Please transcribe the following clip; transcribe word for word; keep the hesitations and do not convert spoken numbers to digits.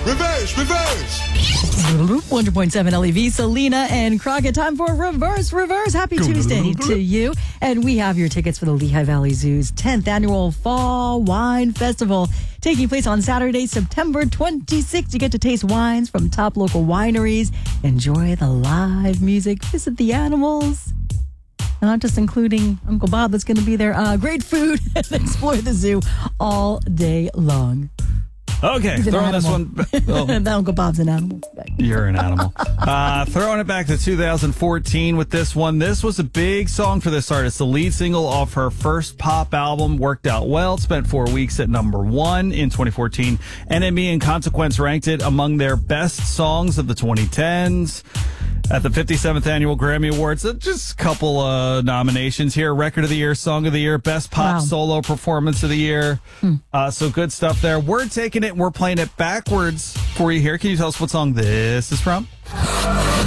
Reverse, reverse. one hundred point seven L E V, Selena and Crockett. Time for Reverse, Reverse. Happy Tuesday to you. And we have your tickets for the Lehigh Valley Zoo's tenth Annual Fall Wine Festival taking place on Saturday, September twenty-sixth. You get to taste wines from top local wineries, enjoy the live music, visit the animals, and not just including Uncle Bob that's going to be there. Uh, great food and explore the zoo all day long. Okay, He's an throwing this animal. one. Oh, And Uncle Bob's an animal. you're an animal. Uh, throwing it back to two thousand fourteen with this one. This was a big song for this artist. The lead single off her first pop album worked out well. It spent four weeks at number one in twenty fourteen. N M E and Consequence ranked it among their best songs of the twenty tens. At the fifty-seventh Annual Grammy Awards, uh, just a couple uh, nominations here. Record of the Year, Song of the Year, Best Pop Wow. Solo Performance of the Year. Hmm. Uh, so good stuff there. We're taking it and we're playing it backwards for you here. Can you tell us what song this is from?